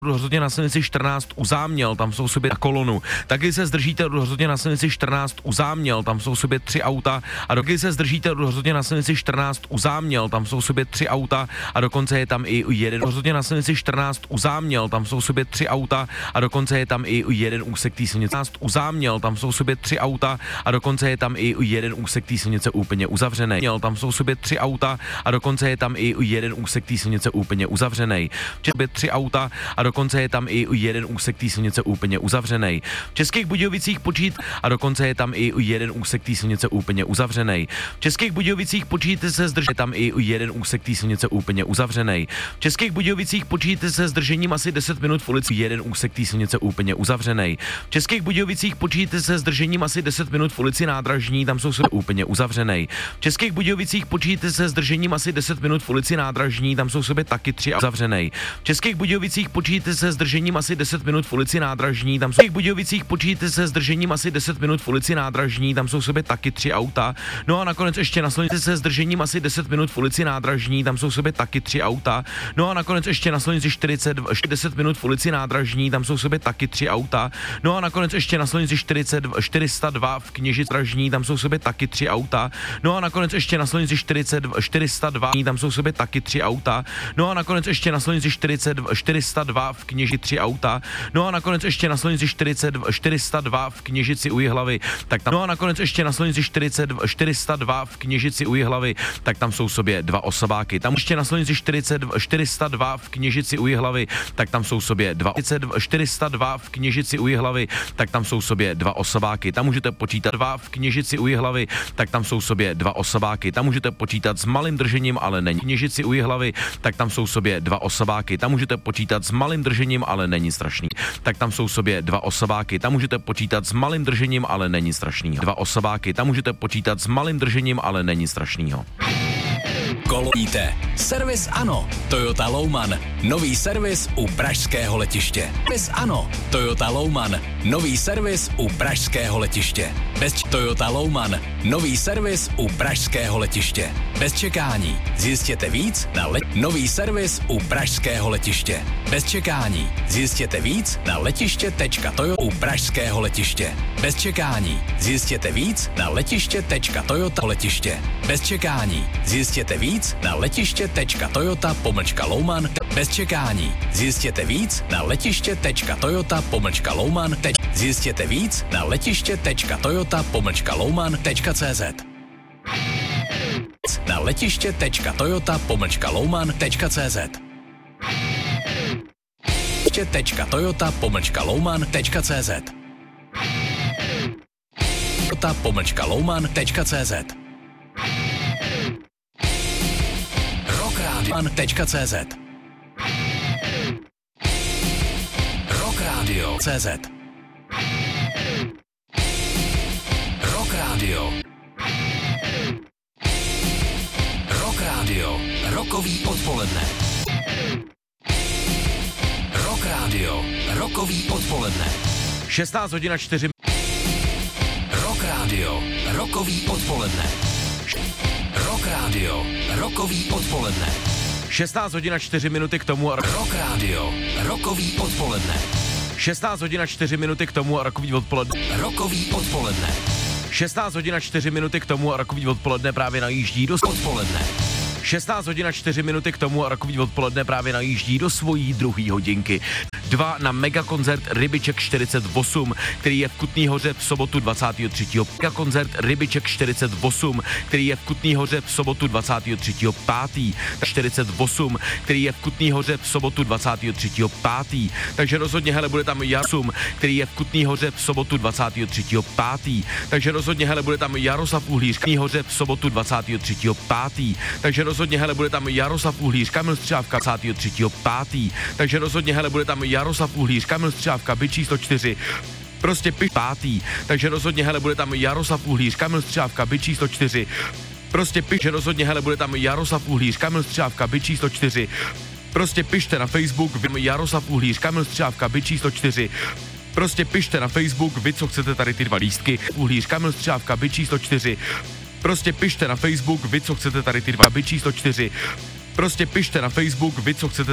rozhodně na silnici 14 u Záměl, tam jsou sobě na kolonu. Taky se zdržíte rozhodně na silnici 14 u Záměl, tam jsou sobě 3 auta a taky se zdržíte rozhodně na silnici 14 u Záměl, tam jsou sobě 3 auta a dokonce je tam i jeden rozhodně na silnici 14 u Záměl, tam jsou sobě 3 auta a dokonce je tam i jeden úsek té silnice. U Záměl, tam jsou sobě 3 auta a dokonce je tam i jeden úsek té silnice úplně uzavřený. Tam jsou sobě 3 auta a dokonce je tam i jeden úsek té silnice úplně uzavřený. V 3 auta a dokonce je tam i jeden úsek té silnice úplně uzavřený. V Českých Budějovicích počít a dokonce je tam i jeden úsek té silnice úplně uzavřený. V Českých Budějovicích počíte se zdržet tam i jeden úsek té silnice úplně uzavřený. V Českých Budějovicích počíte se zdržením asi 10 minut v ulici jeden úsek té silnice úplně uzavřený. V Českých Budějovicích počíte se zdržením asi 10 minut v ulici Nádražní, tam jsou úplně uzavřený. V Českých Budějovicích počíte se zdržením asi 10 minut v ulici Nádražní, tam jsou sobě taky 3 uzavřený. V Českých Budějovicích počíte se zdržením asi 10 minut v ulici Nádražní, tam jsou v Českých Budějovicích počíte se zdržením asi 10 minut v ulici Nádražní, tam jsou sobě taky 3 auta. No a nakonec ještě na silnici se zdržením asi 10 minut v ulici Nádražní, tam jsou sobě taky 3 auta. No a nakonec ještě na silnici 42 10 minut v ulici Nádražní, tam jsou sobě taky 3 auta. No a nakonec ještě na silnici 402 v Kněžici Nádražní, tam jsou sobě taky 3 auta. No a nakonec ještě na silnici 402 tam jsou sobě taky 3 auta. No a nakonec ještě na silnici 402 v Kněžici 3 auta. No a nakonec ještě na silnici 402 v Kněžici u Jihlavy, tak tam. No a nakonec ještě na silnici 402 v Kněžici u Jihlavy, tak tam jsou sobě 2 osobáky. Tam ještě na silnici 402 v Kněžici u Jihlavy, tak tam jsou sobě 402 v Kněžici u Jihlavy, tak tam jsou sobě 2 osobáky. Tam můžete počítat 2 v Kněžici u Jihlavy, tak tam jsou sobě 2 osobáky. Tam můžete počítat s malým držením, ale není. Kněžici u Jihlavy, tak tam jsou sobě 2 osobáky. Tam můžete počítat s malým držením, ale není strašný. Tak tam jsou sobě 2 osobáky. Tam můžete počítat s malým držením, ale není strašný. 2 osobáky. Tam můžete počítat s malým držením, ale není strašnýho. Koloníte. Servis Ano. Toyota Louman. Nový servis u pražského letiště. Servis Ano. Toyota Louman. Nový servis u pražského letiště. Toyota Louman. Nový servis u pražského letiště. Bez čekání. Zjistěte víc na Nový servis u pražského letiště. Bez čekání. Zjistěte víc na letiště.toyota u pražského letiště. Bez čekání. Zjistěte víc na letiště.toyota letiště. Bez čekání. Zjistěte víc na letiště.toyota-louman. Bez čekání. Zjistěte víc na letiště.toyota-louman. Zjistěte víc na letiště.toyota-louman.cz. Na letiště.toyota-louman.cz. letiště.toyota-louman.cz. toyota-louman.cz. Rockradio.cz. Rockradio.cz. Rockradio. Rockradio. Rokový odpoledne. Rockradio. Rokový odpoledne. 16 hodin a 4. Rockradio. Rokový odpoledne. Rockradio. Rokový odpoledne. 16 hodin a 4 minuty k tomu. Rockradio. Rokový odpoledne. 16 hodin a 4 minuty k tomu a rokový odpoledne. Rokový odpoledne. 16 hodin a 4 minuty k tomu a rokový odpoledne právě najíždí do odpoledne. 16 hodin a 4 minuty k tomu a rokový odpoledne právě najíždí do svojí druhý hodinky. 2 na megakoncert Rybiček 48, který je v Kutný Hoře v sobotu 23. Megakoncert Rybiček 48, který je v Kutný Hoře v sobotu 23. 5. 48, který je v Kutný Hoře v sobotu 23. 5. Takže rozhodně, hele, bude tam Jasum, který je v Kutný Hoře v sobotu 23. 5. Takže rozhodně, hele, bude tam Jaroslav Uhlíř, Kutný Hoře v sobotu 23. 5. Takže rozhodně, hele, bude tam Jaroslav Uhlíř, Kamil Střávka 23. 5. Takže rozhodně, hele, bude tam Jaroslav Uhlíř, Kamil Střávka, byt číslo 4. Prostě 5. Takže rozhodně, hele, bude tam Jaroslav Uhlíř, Kamil Střávka, byt číslo 4. Prostě že rozhodně, hele, bude tam Jaroslav Uhlíř, Kamil Střávka, byt číslo 4. Prostě pište na Facebook, Jaroslav Uhlíř, Kamil Střávka, byt číslo 4. Prostě pište na Facebook, vy, co chcete tady ty 2 lístky. Uhlíř, Kamil Střávka, byt číslo 4. Prostě pište na Facebook, vy, co chcete tady ty 2, byt číslo 4. Prostě pište na Facebook, vy, co chcete